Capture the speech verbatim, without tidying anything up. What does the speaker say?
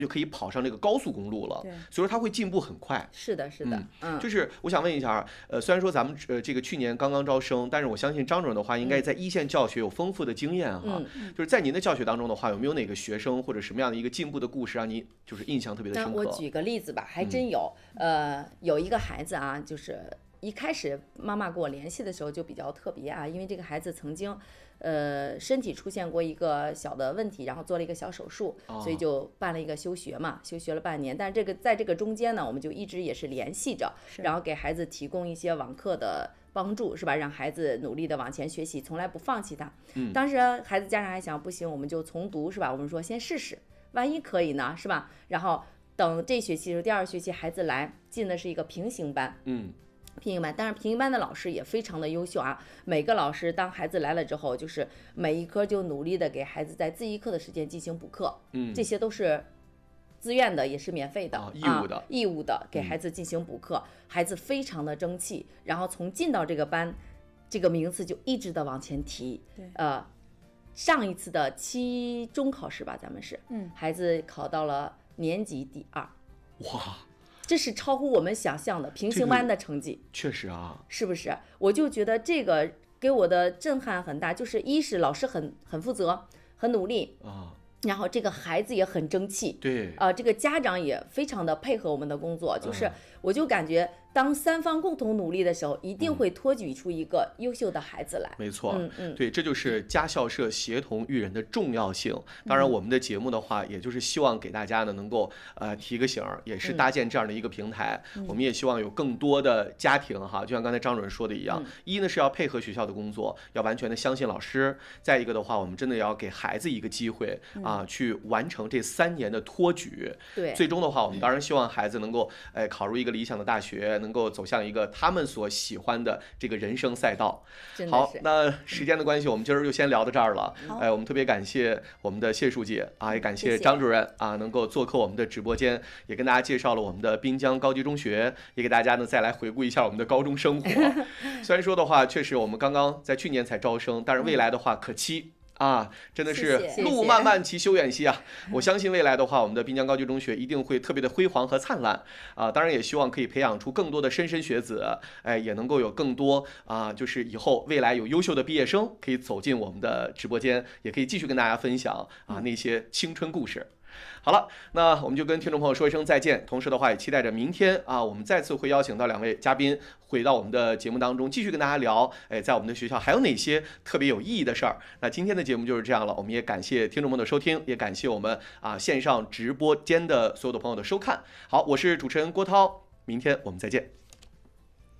就可以跑上这个高速公路了，所以说他会进步很快。 是的，是的，嗯， 嗯就是我想问一下，呃，虽然说咱们呃这个去年刚刚招生，但是我相信张主任的话，应该在一线教学有丰富的经验哈。 嗯、 就是在您的教学当中的话，有没有哪个学生或者什么样的一个进步的故事，让你就是印象特别的深刻？ 我举个例子吧，还真有，嗯、呃，有一个孩子啊，就是一开始妈妈跟我联系的时候就比较特别啊，因为这个孩子曾经。呃，身体出现过一个小的问题，然后做了一个小手术，所以就办了一个休学嘛，休学了半年。但是这个在这个中间呢，我们就一直也是联系着，然后给孩子提供一些网课的帮助，是吧？让孩子努力的往前学习，从来不放弃他。 嗯， 当时孩子家长还想，不行，我们就重读，是吧？我们说先试试，万一可以呢，是吧？然后等这学期的时候，第二学期孩子来进的是一个平行班， 嗯。 平行班，但是平行班的老师也非常的优秀啊。每个老师当孩子来了之后，就是每一科就努力的给孩子在自习课的时间进行补课， 嗯， 这些都是自愿的，也是免费的， 啊、义务的、 啊，义务的给孩子进行补课，嗯、孩子非常的争气，然后从进到这个班，这个名次就一直的往前提， 对， 呃，上一次的期中考试吧，咱们是， 嗯， 孩子考到了年级第二， 哇。 这是超乎我们想象的平行班的成绩， 这个、确实啊， 是不是？我就觉得这个给我的震撼很大，就是一是老师很很负责，很努力啊， 然后这个孩子也很争气， 对， 啊、呃，这个家长也非常的配合我们的工作，就是我就感觉当三方共同努力的时候，一定会托举出一个优秀的孩子来。 没错， 嗯嗯， 对，这就是家校社协同育人的重要性。当然，我们的节目的话，也就是希望给大家呢能够呃提个醒，也是搭建这样的一个平台。 嗯、 我们也希望有更多的家庭哈，就像刚才张主任说的一样， 嗯、 一呢是要配合学校的工作，要完全的相信老师；再一个的话，我们真的要给孩子一个机会啊、呃，去完成这三年的托举。 对， 最终的话，我们当然希望孩子能够哎考入一个理想的大学，能够走向一个他们所喜欢的这个人生赛道。好，那时间的关系，我们今儿就先聊到这儿了。哎，我们特别感谢我们的谢书记啊，也感谢张主任啊，能够做客我们的直播间，也跟大家介绍了我们的滨江高级中学，也给大家呢再来回顾一下我们的高中生活。虽然说的话，确实我们刚刚在去年才招生，但是未来的话可期。啊，真的是路漫漫其修远兮啊！ 谢谢， 我相信未来的话，我们的滨江高级中学一定会特别的辉煌和灿烂啊！当然也希望可以培养出更多的莘莘学子，哎，也能够有更多啊，就是以后未来有优秀的毕业生可以走进我们的直播间，也可以继续跟大家分享啊那些青春故事。好了，那我们就跟听众朋友说一声再见，同时的话也期待着明天啊，我们再次会邀请到两位嘉宾回到我们的节目当中，继续跟大家聊，哎，在我们的学校还有哪些特别有意义的事儿。那今天的节目就是这样了，我们也感谢听众们的收听，也感谢我们啊线上直播间的所有的朋友的收看。好，我是主持人郭涛，明天我们再见。